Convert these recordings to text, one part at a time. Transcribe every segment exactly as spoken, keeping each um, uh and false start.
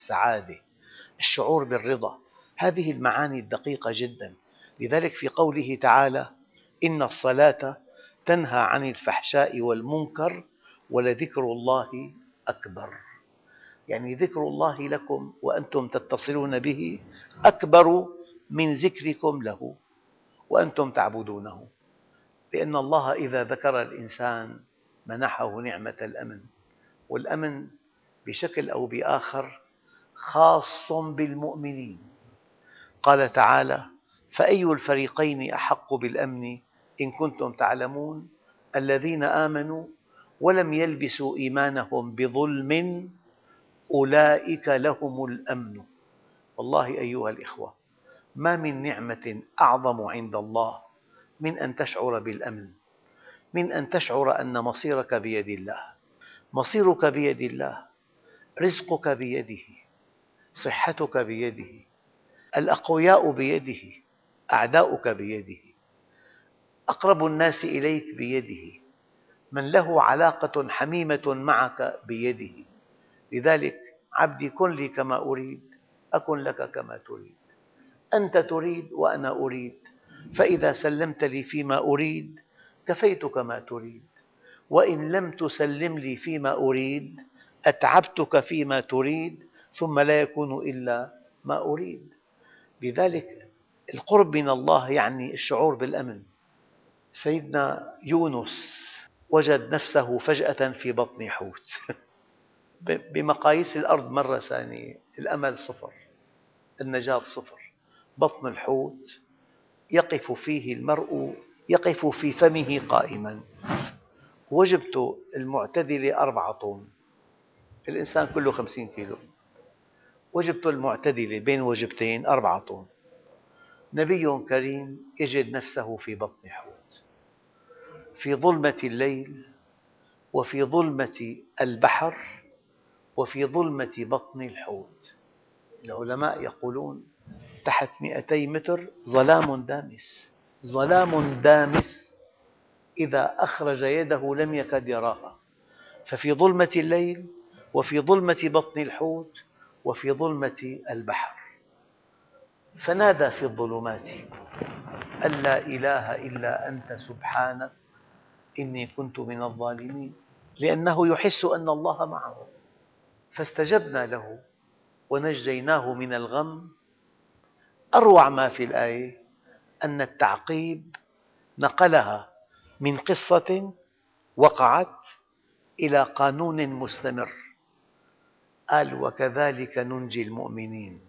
السعادة، الشعور بالرضا، هذه المعاني الدقيقة جدا. لذلك في قوله تعالى: إن الصلاة تنهى عن الفحشاء والمنكر ولذكر الله أكبر. يعني ذكر الله لكم وأنتم تتصلون به أكبر من ذكركم له وأنتم تعبدونه، لأن الله إذا ذكر الإنسان منحه نعمة الأمن، والأمن بشكل أو بآخر خاص بالمؤمنين. قال تعالى: فأي الفريقين أحق بالأمن إن كنتم تعلمون الذين آمنوا ولم يلبسوا إيمانهم بظلم أولئك لهم الأمن. والله أيها الأخوة، ما من نعمة أعظم عند الله من أن تشعر بالأمن، من أن تشعر أن مصيرك بيد الله. مصيرك بيد الله، رزقك بيده، صحتك بيده، الأقوياء بيده، أعداؤك بيده، أقرب الناس إليك بيده، من له علاقة حميمة معك بيده. لذلك عبدي كن لي كما أريد أكن لك كما تريد. أنت تريد وأنا أريد، فإذا سلمت لي فيما أريد كفيتك ما تريد، وإن لم تسلم لي فيما أريد أتعبتك فيما تريد ثم لا يكون إلا ما أريد. لذلك القرب من الله يعني الشعور بالأمن. سيدنا يونس وجد نفسه فجأة في بطن حوت. بمقاييس الأرض مرة ثانية الأمل صفر، النجاة صفر. بطن الحوت يقف فيه المرء، يقف في فمه قائما. وجبته المعتدلة أربعة طن، الإنسان كله خمسين كيلو، وجبته المعتدلة بين وجبتين أربعة طن. نبي كريم يجد نفسه في بطن حوت، في ظلمة الليل وفي ظلمة البحر وفي ظلمة بطن الحوت. العلماء يقولون تحت مئتي متر ظلام دامس، ظلام دامس إذا أخرج يده لم يكد يراها. ففي ظلمة الليل وفي ظلمة بطن الحوت وفي ظلمة البحر، فنادى في الظلمات أن لا إله إلا أنت سبحانك إني كنت من الظالمين، لأنه يحس أن الله معه. فاستجبنا له ونجيناه من الغم. أروع ما في الآية أن التعقيب نقلها من قصة وقعت إلى قانون مستمر. قال: وكذلك ننجي المؤمنين.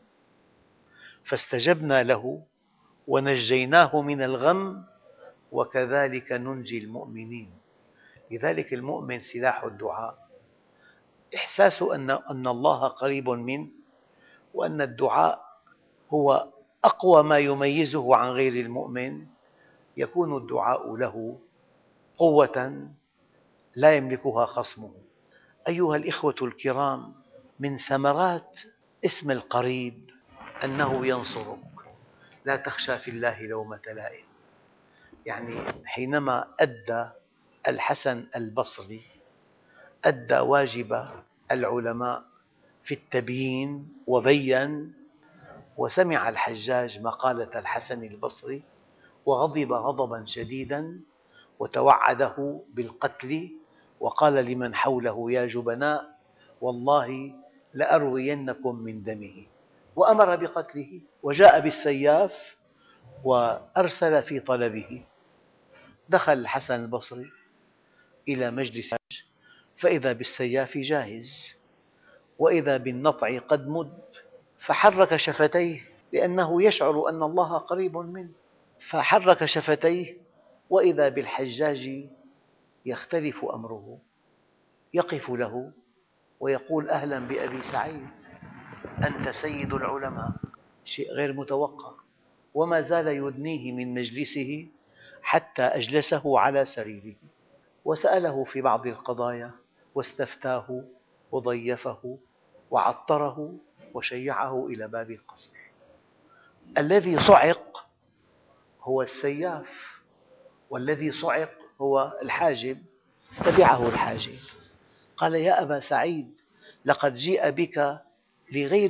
فاستجبنا له ونجيناه من الغم وكذلك ننجي المؤمنين. لذلك المؤمن سلاح الدعاء، إحساسه أن الله قريب منه، وأن الدعاء هو أقوى ما يميزه عن غير المؤمن. يكون الدعاء له قوة لا يملكها خصمه. أيها الأخوة الكرام، من ثمرات اسم القريب أنه ينصرك، لا تخشى في الله لومة لائم. يعني حينما أدى الحسن البصري أدى واجب العلماء في التبيين وبين، وسمع الحجاج مقالة الحسن البصري وغضب غضبا شديدا وتوعده بالقتل، وقال لمن حوله: يا جبناء والله لأروينكم من دمه، وأمر بقتله. وجاء بالسياف وأرسل في طلبه. دخل الحسن البصري إلى مجلس فإذا بالسياف جاهز، وإذا بالنطع قد مد، فحرك شفتيه لأنه يشعر أن الله قريب منه. فحرك شفتيه وإذا بالحجاج يختلف أمره، يقف له ويقول: أهلا بأبي سعيد، أنت سيد العلماء. شيء غير متوقع. وما زال يدنيه من مجلسه حتى أجلسه على سريره وسأله في بعض القضايا واستفتاه وضيفه وعطره وشيعه إلى باب القصر. الذي صعق هو السياف، والذي صعق هو الحاجب. تبعه الحاجب، قال: يا أبا سعيد، لقد جيء بك لغير